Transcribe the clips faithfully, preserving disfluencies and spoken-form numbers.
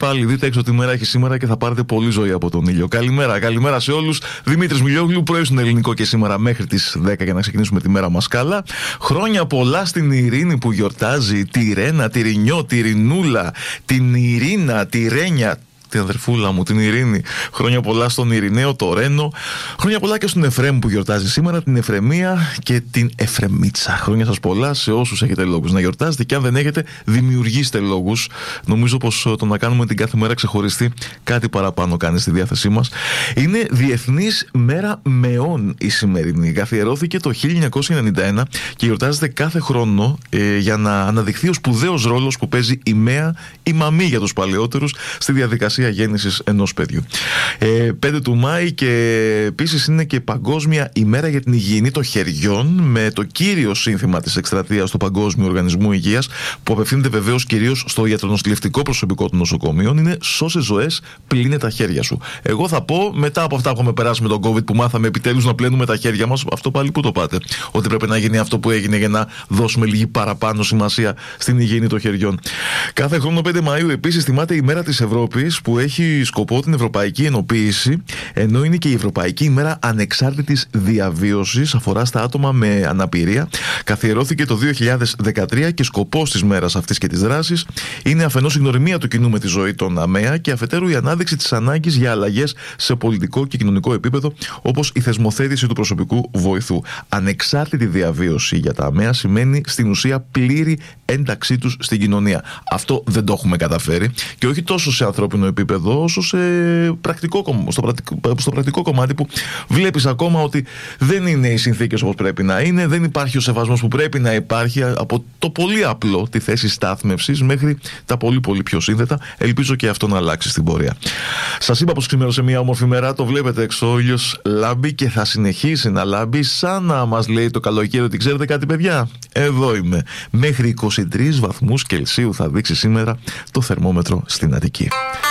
πάλι δείτε έξω τι μέρα έχει σήμερα και θα πάρετε πολύ ζωή από τον ήλιο. Καλημέρα, καλημέρα σε όλους. Δημήτρης Μιλιόγλου, πρωί στον Ελληνικό και σήμερα μέχρι τις δέκα για να ξεκινήσουμε τη μέρα μας καλά. Χρόνια πολλά στην Ειρήνη που γιορτάζει, τη Ρένα, τη Ρινιό, τη Ρινούλα, την Ειρήνα, τη Ρένια, την αδερφούλα μου, την Ειρήνη. Χρόνια πολλά στον Ειρηναίο, το Ρένο. Χρόνια πολλά και στον Εφρέμ που γιορτάζει σήμερα, την Εφρεμία και την Εφρεμίτσα. Χρόνια σας πολλά σε όσους έχετε λόγους να γιορτάζετε και αν δεν έχετε, δημιουργήστε λόγους. Νομίζω πως το να κάνουμε την κάθε μέρα ξεχωριστή κάτι παραπάνω κάνει στη διάθεσή μας. Είναι Διεθνής Μέρα Μεών η σημερινή. Καθιερώθηκε το χίλια εννιακόσια ενενήντα ένα και γιορτάζεται κάθε χρόνο ε, για να αναδειχθεί ο σπουδαίος ρόλος που παίζει η ΜΕΑ, η μαμή για τους παλαιότερους, στη διαδικασία γέννησης ενός παιδιού. Ε, πέντε του Μάη και επίσης είναι και Παγκόσμια ημέρα για την υγιεινή των χεριών, με το κύριο σύνθημα της εκστρατείας του Παγκόσμιου Οργανισμού Υγείας, που απευθύνεται βεβαίως κυρίως στο ιατρονοσηλευτικό προσωπικό των νοσοκομείων, είναι σώσε ζωές, πλύνε τα χέρια σου. Εγώ θα πω, μετά από αυτά που έχουμε περάσει με τον COVID, που μάθαμε επιτέλους να πλένουμε τα χέρια μας, αυτό πάλι που το πάτε, ότι πρέπει να γίνει αυτό που έγινε για να δώσουμε λίγη παραπάνω σημασία στην υγιεινή των χεριών. Κάθε χρόνο πέντε Μαΐου επίσης θυμάται η μέρα της Ευρώπης, που έχει σκοπό την ευρωπαϊκή ενοποίηση, ενώ είναι και η Ευρωπαϊκή ημέρα ανεξάρτητης διαβίωσης, αφορά στα άτομα με αναπηρία. Καθιερώθηκε το δύο χιλιάδες δεκατρία και σκοπός της μέρας αυτής και της δράσης είναι αφενός η γνωριμία του κοινού με τη ζωή των ΑΜΕΑ και αφετέρου η ανάδειξη της ανάγκης για αλλαγές σε πολιτικό και κοινωνικό επίπεδο, όπως η θεσμοθέτηση του προσωπικού βοηθού. Ανεξάρτητη διαβίωση για τα ΑΜΕΑ σημαίνει στην ουσία πλήρη ένταξή τους στην κοινωνία. Αυτό δεν το έχουμε καταφέρει και όχι τόσο σε ανθρώπινο επίπεδο όσο σε πρακτικό, στο, πρακτικό, στο πρακτικό κομμάτι, που βλέπεις ακόμα ότι δεν είναι οι συνθήκες όπως πρέπει να είναι, δεν υπάρχει ο σεβασμός που πρέπει να υπάρχει, από το πολύ απλό, τη θέση στάθμευσης, μέχρι τα πολύ πολύ πιο σύνθετα. Ελπίζω και αυτό να αλλάξει στην πορεία. Σας είπα πως ξημέρωσε μια όμορφη μέρα, το βλέπετε έξω, ο ήλιος λάμπει και θα συνεχίσει να λάμπει σαν να μας λέει το καλοκαίρι ότι ξέρετε κάτι παιδιά, εδώ είμαι. Μέχρι είκοσι τρεις βαθμούς Κελσίου θα δείξει σήμερα το θερμόμετρο στην Αττική.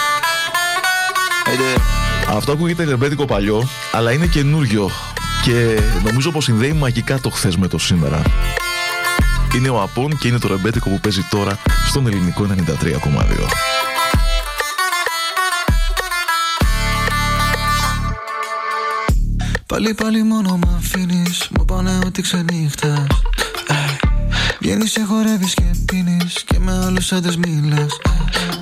Αυτό ακούγεται ρεμπέτικο παλιό, αλλά είναι καινούριο και νομίζω πως συνδέει μαγικά το χθες με το σήμερα. Είναι ο Απών και είναι το ρεμπέτικο που παίζει τώρα στον Ελληνικό ενενήντα τρία κόμμα δύο. Πάλι πάλι μόνο μ' αφήνεις, μου πάνε ότι ξενύχτας. Βγαίνεις και χορεύεις και πίνεις και με άλλους άντρες μιλάς.